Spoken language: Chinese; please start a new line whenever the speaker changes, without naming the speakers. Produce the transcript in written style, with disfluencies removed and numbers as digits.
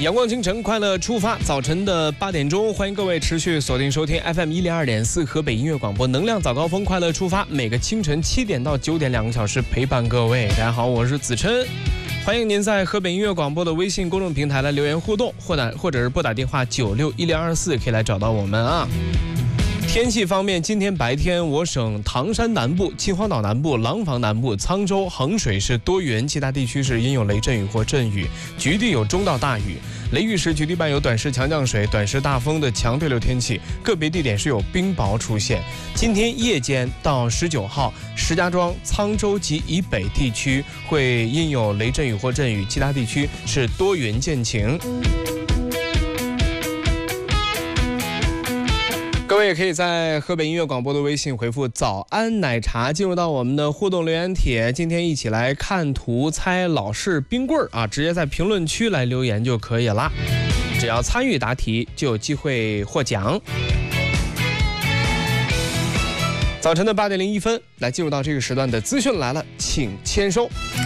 阳光清晨，快乐出发。早晨的8点钟，欢迎各位持续锁定收听 FM 102.4河北音乐广播，能量早高峰，快乐出发。每个清晨7点到9点2个小时陪伴各位。大家好，我是子琛，欢迎您在河北音乐广播的微信公众平台来留言互动，或者是拨打电话961624可以来找到我们啊。天气方面，今天白天我省唐山南部、秦皇岛南部、廊坊南部、沧州、衡水是多云，其他地区是阴有雷阵雨或阵雨，局地有中到大雨。雷雨时局地伴有短时强降水、短时大风的强对流天气，个别地点是有冰雹出现。今天夜间到19号，石家庄、沧州及以北地区会阴有雷阵雨或阵雨，其他地区是多云见晴。各位也可以在河北音乐广播的微信回复早安奶茶进入到我们的互动留言帖，今天一起来看图猜老式冰棍啊，直接在评论区来留言就可以了，只要参与答题就有机会获奖。早晨的8点01分，来进入到这个时段的资讯来了，请签收。